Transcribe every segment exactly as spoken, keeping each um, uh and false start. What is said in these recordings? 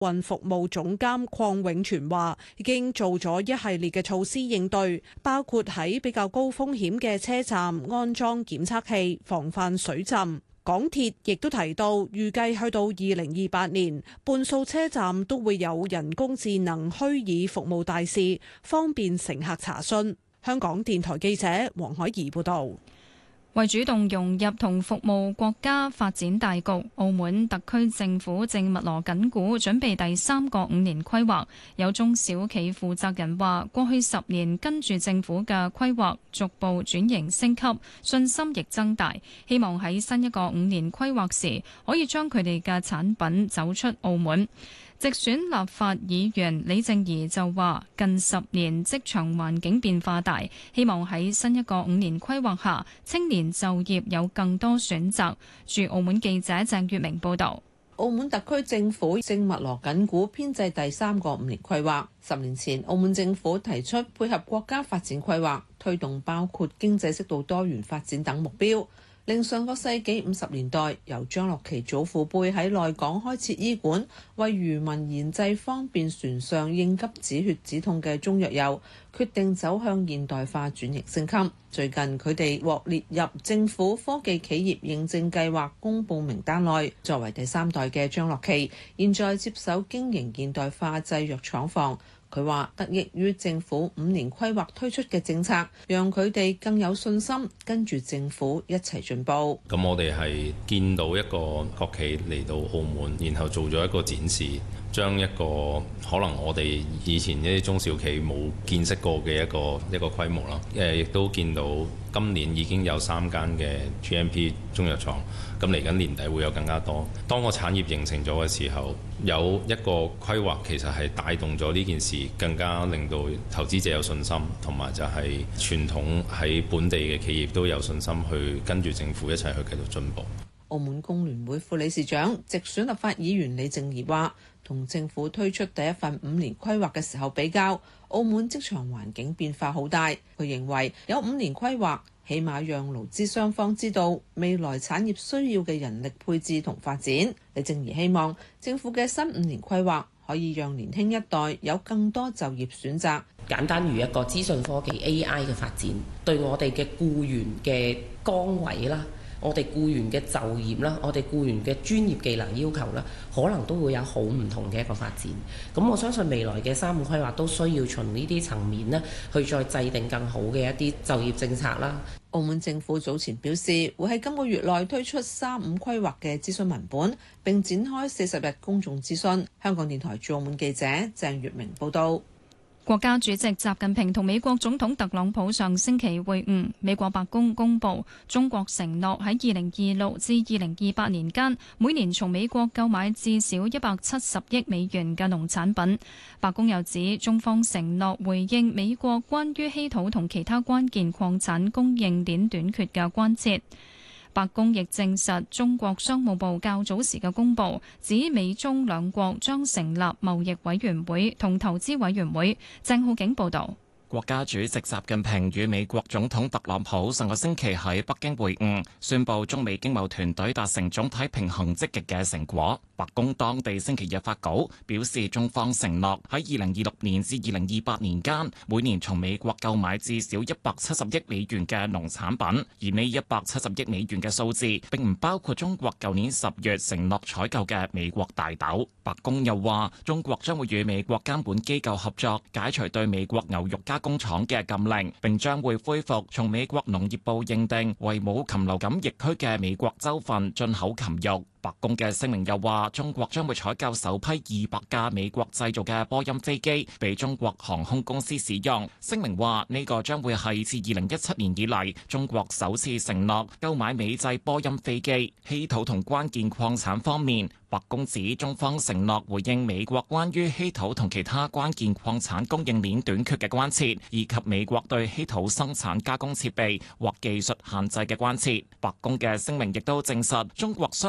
運服務總監鄺永全話，已經做咗一系列嘅措施應對，包括喺比較高風險嘅車站安裝檢測器，防範水浸。港鐵亦都提到，預計去到二零二八年，半數車站都會有人工智能虛擬服務大使，方便乘客查詢。香港電台記者黃海怡報道。 為主動融入同服務國家發展大局，澳門特區政府正密鑼緊鼓準備第三個五年規劃。有中小企負責人話，過去十年跟住政府嘅規劃逐步轉型升級，信心亦增大，希望喺新一個五年規劃時可以將佢哋嘅產品走出澳門。直選立法議員李靜儀就話：近十年職場環境變化大，希望喺新一個五年規劃下，青年就業有更多選擇。駐澳門記者鄭月明報導。 澳門特區政府正密鑼緊鼓編製第三個五年規劃。十年前，澳門政府提出配合國家發展規劃，推動包括經濟適度多元發展等目標。令上個世紀五十年代由張樂琪祖父輩喺內港開設醫館，為漁民研製方便船上應急止血止痛嘅中藥油，決定走向現代化轉型升級。最近佢哋獲列入政府科技企業認證計劃公佈名單內，作為第三代嘅張樂琪，現在接手經營現代化製藥廠房。佢話得益於政府五年規劃推出嘅政策，讓佢哋更有信心跟住政府一齊進步。 咁我哋係見到一個國企嚟到澳門，然後做咗一個展示，將一個可能我哋以前一啲中小企冇見識過嘅一個一個規模啦。誒，亦都見到今年已經有三間嘅 G M P 中藥廠，咁嚟緊年底會有更加多。當個產業形成咗嘅時候，有一個規劃其實係帶動咗呢件事，更加令到投資者有信心，同埋就係傳統喺本地嘅企業都有信心去跟住政府一齊去繼續進步。 澳門工聯會副理事長、直選立法議員李靜儀話，同政府推出第一份五年規劃嘅時候比較，澳門職場環境變化好大。佢認為有五年規劃，起碼讓勞資雙方知道未來產業需要嘅人力配置同發展。李靜儀希望政府嘅新五年規劃可以讓年輕一代有更多就業選擇。 簡單如一個資訊科技 A I 嘅發展，對我哋嘅僱員嘅崗位啦，我哋僱員嘅就業啦，我哋僱員嘅專業技能要求啦，可能都會有好唔同嘅一個發展。咁我相信未來嘅三五規劃都需要從呢啲層面呢去再制定更好嘅一啲就業政策啦。 澳門政府早前表示，會喺今個月內推出三五規劃嘅諮詢文本，並展開四十日公眾諮詢。香港電台駐澳門記者鄭月明報道。 國家主席習近平同美國總統特朗普上星期會晤。美國白宮公佈，中國承諾喺二零二六至二零二八年間，每年從美國購買至少一百七十億美元嘅農產品。白宮又指，中方承諾回應美國關於稀土同其他關鍵礦產供應鏈短缺嘅關切。白宮亦證實，中國商務部較早時嘅公佈，指美中兩國將成立貿易委員會同投資委員會。鄭浩景報導。 國家主席習近平與美國總統特朗普上個星期喺北京會晤，宣布中美經貿團隊達成總體平衡積極嘅成果。白宮當地星期日發稿表示，中方承諾喺二零二六年至二零二八年間，每年從美國購買至少一百七十億美元嘅農產品，而呢一百七十億美元嘅數字並唔包括中國舊年十月承諾採購嘅美國大豆。白宮又話，中國將會與美國監管機構合作，解除對美國牛肉加工廠嘅禁令，並將會恢復從美國農業部認定為冇禽流感疫區嘅美國州份進口禽肉。白宮嘅聲明又話，中國將會採購首批二百架美國製造嘅波音飛機，俾中國航空公司使用。聲明話，呢個將會係自二零一七年以嚟中國首次承諾購買美製波音飛機。稀土同關鍵礦產方面，白宮指中方承諾回應美國關於稀土同其他關鍵礦產供應鏈短缺嘅關切，以及美國對稀土生產加工設備或技術限制嘅關切。白宮嘅聲明亦都證實，中國商務部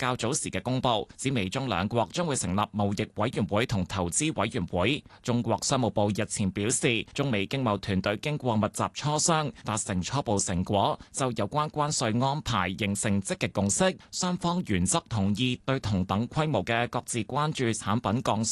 較早時嘅公佈，指美中兩國將會成立貿易委員會同投資委員會。中國商務部日前表示，中美經貿團隊經過密集磋商，達成初步成果，就有關關稅安排形成積極共識，雙方原則同意對同等規模嘅各自關注產品降